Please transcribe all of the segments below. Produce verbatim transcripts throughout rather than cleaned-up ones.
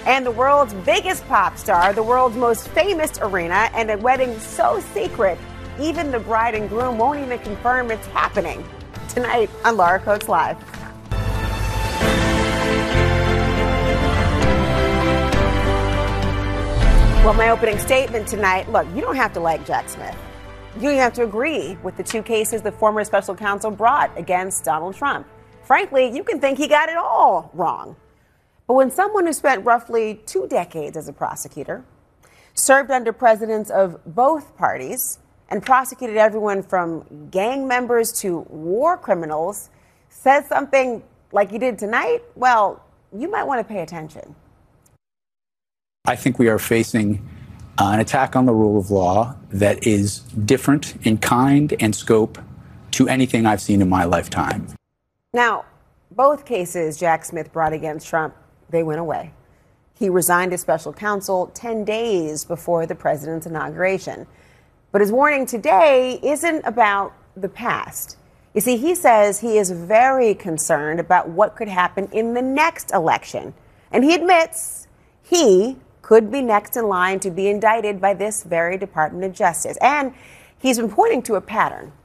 And the world's biggest pop star, the world's most famous arena, and a wedding so secret, even the bride and groom won't even confirm it's happening. Tonight on Laura Coates Live. Well, my opening statement tonight, look, you don't have to like Jack Smith. You have to agree with the two cases the former special counsel brought against Donald Trump. Frankly, you can think he got it all wrong. But when someone who spent roughly two decades as a prosecutor, served under presidents of both parties, and prosecuted everyone from gang members to war criminals, says something like you did tonight, well, you might want to pay attention. I think we are facing uh, an attack on the rule of law that is different in kind and scope to anything I've seen in my lifetime. Now, both cases Jack Smith brought against Trump, they went away. He resigned as special counsel ten days before the president's inauguration. But his warning today isn't about the past. You see, he says he is very concerned about what could happen in the next election. And he admits he could be next in line to be indicted by this very Department of Justice. And he's been pointing to a pattern.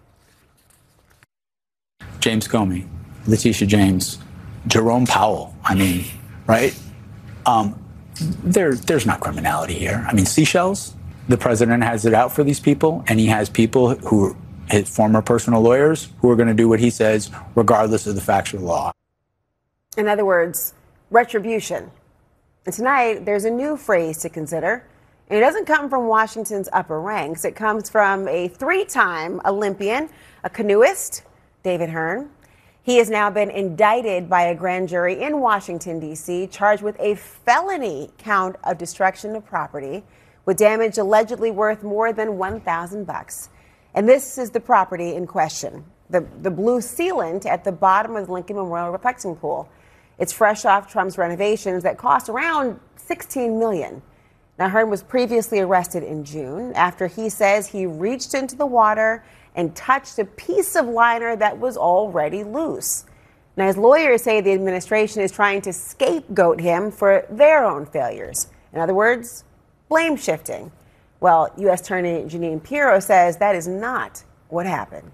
James Comey, Letitia James, Jerome Powell, I mean, right? Um, there, there's not criminality here. I mean, Seychelles, the president has it out for these people, and he has people who are his former personal lawyers who are going to do what he says, regardless of the facts or law. In other words, retribution. And tonight, there's a new phrase to consider. And it doesn't come from Washington's upper ranks. It comes from a three-time Olympian, a canoeist, David Hearn. He has now been indicted by a grand jury in Washington, D C, charged with a felony count of destruction of property with damage allegedly worth more than one thousand bucks. And this is the property in question, the, the blue sealant at the bottom of the Lincoln Memorial reflecting pool. It's fresh off Trump's renovations that cost around sixteen million dollars. Now, Hearn was previously arrested in June after he says he reached into the water and touched a piece of liner that was already loose. Now, his lawyers say the administration is trying to scapegoat him for their own failures. In other words, blame shifting. Well, U S Attorney Jeanine Pirro says that is not what happened.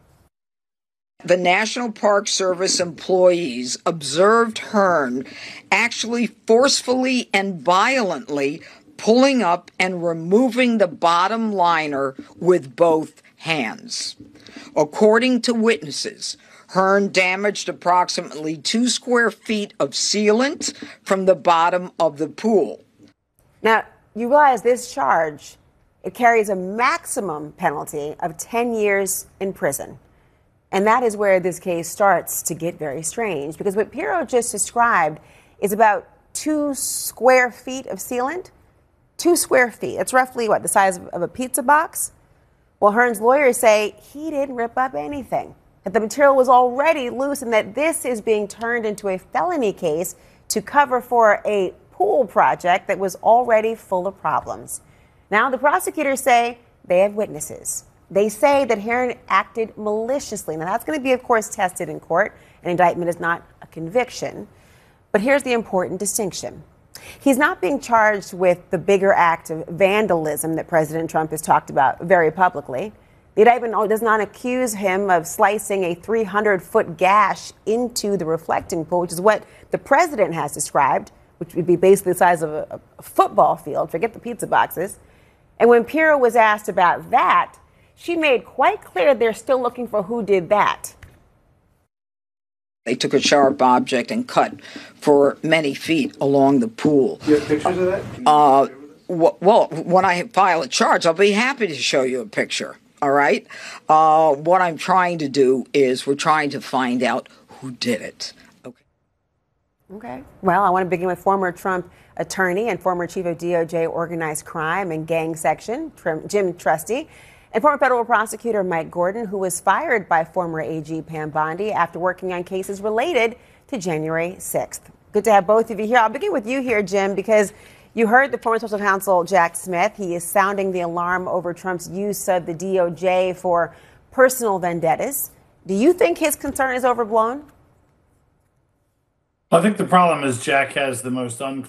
The National Park Service employees observed Hearn actually forcefully and violently pulling up and removing the bottom liner with both hands. According to witnesses, Hearn damaged approximately two square feet of sealant from the bottom of the pool. Now, you realize this charge, it carries a maximum penalty of ten years in prison. And that is where this case starts to get very strange, because what Pirro just described is about two square feet of sealant. Two square feet. It's roughly, what, the size of, of a pizza box? Well, Hearn's lawyers say he didn't rip up anything, that the material was already loose, and that this is being turned into a felony case to cover for a pool project that was already full of problems. Now, the prosecutors say they have witnesses. They say that Hearn acted maliciously. Now, that's going to be, of course, tested in court. An indictment is not a conviction. But here's the important distinction. He's not being charged with the bigger act of vandalism that President Trump has talked about very publicly. The indictment does not accuse him of slicing a three hundred foot gash into the reflecting pool, which is what the president has described, which would be basically the size of a, a football field. Forget the pizza boxes. And when Pirro was asked about that, she made quite clear they're still looking for who did that. They took a sharp object and cut for many feet along the pool. You have pictures of that? Uh, w- well, when I file a charge, I'll be happy to show you a picture. All right? Uh, what I'm trying to do is we're trying to find out who did it. Okay. Okay. Well, I want to begin with former Trump attorney and former chief of D O J organized crime and gang section, Jim Trusty, and former federal prosecutor Mike Gordon, who was fired by former A G Pam Bondi after working on cases related to January sixth. Good to have both of you here. I'll begin with you here, Jim, because you heard the former special counsel Jack Smith. He is sounding the alarm over Trump's use of the D O J for personal vendettas. Do you think his concern is overblown? I think the problem is Jack has the most un